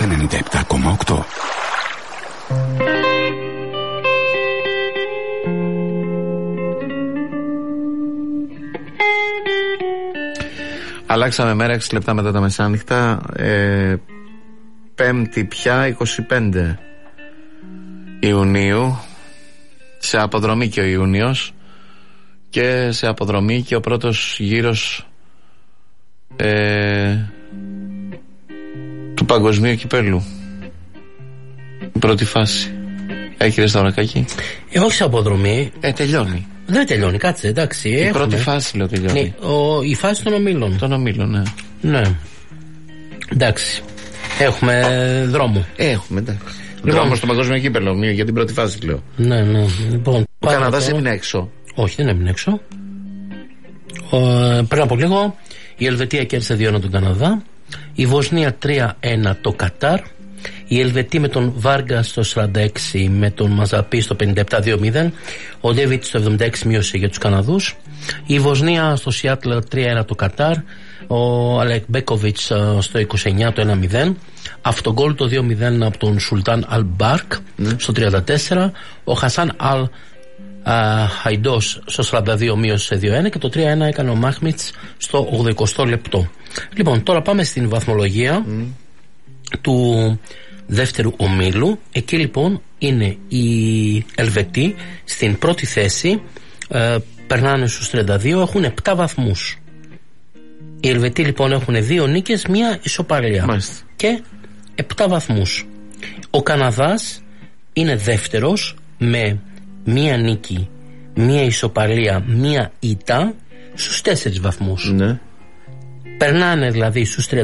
97,8. Αλλάξαμε μέρα 6 λεπτά μετά τα μεσάνυχτα. Πέμπτη πια 25 Ιουνίου. Σε αποδρομή και ο Ιούνιος. Και σε αποδρομή και ο πρώτος γύρος του παγκοσμίου κυπέλου. Η πρώτη φάση. Έχει ρεσταουρακάκι. Όχι σε αποδρομή. Τελειώνει. Δεν τελειώνει, κάτσε, εντάξει. Η πρώτη φάση λέω τελειώνει. Ναι, η φάση των ομίλων. Των ομίλων, ναι. Ναι. Εντάξει. Έχουμε δρόμο. Έχουμε, εντάξει. Δρόμο στο παγκόσμιο κύπελο, για την πρώτη φάση λέω. Ναι, ναι. Λοιπόν, ο Καναδάς έμεινε έξω. Όχι, δεν έμεινε έξω. Πριν από λίγο η Ελβετία κέρδισε 2-1 τον Καναδά. Η Βοσνία 3-1 το Κατάρ. Η Ελβετία με τον Βάργκα στο 46, με τον Μαζαπί στο 57-2-0. Ο Ντέβιτ στο 76 μείωσε για τους Καναδούς. Η Βοσνία στο Σιάτλ 3-1 το Κατάρ. Ο Αλεκ Μπέκοβιτς στο 29 το 1-0. Αυτογκόλ το 2-0 από τον Σουλτάν Αλ Μπάρκ στο 34. Ο Χασάν Αλ Χαϊντός στο 42 μείωσε 2-1 και το 3-1 έκανε ο Μάχμιτς στο 80 λεπτό. Λοιπόν, τώρα πάμε στην βαθμολογία του δεύτερου ομίλου. Εκεί λοιπόν είναι οι Ελβετοί στην πρώτη θέση, περνάνε στους 32, έχουν 7 βαθμούς. Οι Ελβετοί λοιπόν έχουν 2 νίκες, 1 ισοπαλία. Μάλιστα. Και 7 βαθμούς. Ο Καναδάς είναι δεύτερος με 1 νίκη, 1 ισοπαλία, 1 ήττα στους 4 βαθμούς. Ναι. Περνάνε δηλαδή στους 32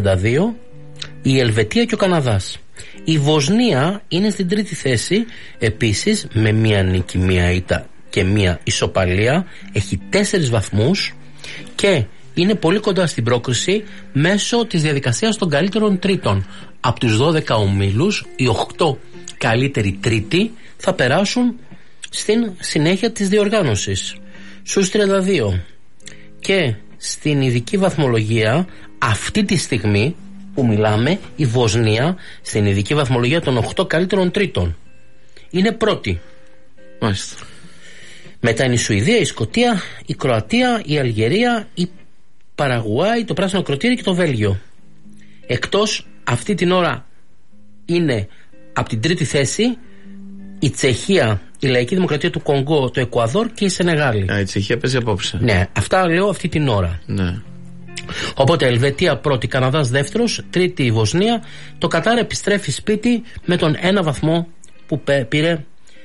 η Ελβετία και ο Καναδάς. Η Βοσνία είναι στην τρίτη θέση επίσης με 1 νίκη, 1 ήττα και 1 ισοπαλία. Έχει 4 βαθμούς και είναι πολύ κοντά στην πρόκριση μέσω της διαδικασίας των καλύτερων τρίτων. Από τους 12 ομίλους, οι 8 καλύτεροι τρίτοι θα περάσουν στην συνέχεια της διοργάνωσης στους 32. Και στην ειδική βαθμολογία αυτή τη στιγμή που μιλάμε, η Βοσνία στην ειδική βαθμολογία των 8 καλύτερων τρίτων είναι πρώτη. Μάλιστα. Μετά είναι η Σουηδία, η Σκωτία, η Κροατία, η Αλγερία, η Παραγουάη, το Πράσινο Ακροτήρι και το Βέλγιο. Εκτός αυτή την ώρα είναι από την τρίτη θέση η Τσεχία, η Λαϊκή Δημοκρατία του Κονγκό, το Εκουαδόρ και η Σενεγάλη. Η Τσεχία παίζει απόψε. Ναι, αυτά λέω αυτή την ώρα. Ναι. Οπότε Ελβετία πρώτη, Καναδάς δεύτερος, τρίτη η Βοσνία. Το Κατάρ επιστρέφει σπίτι με τον 1 βαθμό που πήρε,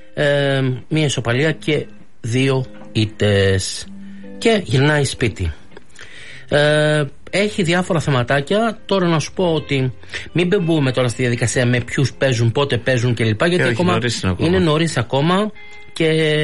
1 ισοπαλία και 2 ήττες, και γυρνάει σπίτι. Έχει διάφορα θεματάκια. Τώρα να σου πω ότι μην μπούμε τώρα στη διαδικασία με ποιους παίζουν, πότε παίζουν κλπ. Γιατί ακόμα είναι νωρίς ακόμα και